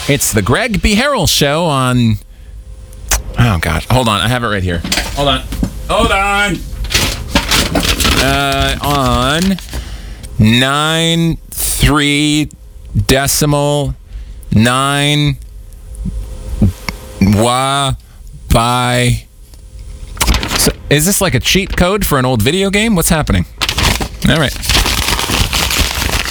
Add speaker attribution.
Speaker 1: It's the Greg B. Harrell Show on... Oh, God. Hold on. I have it right here. Hold on. On 9.3.9 by... So, is this like a cheat code for an old video game? What's happening? All right.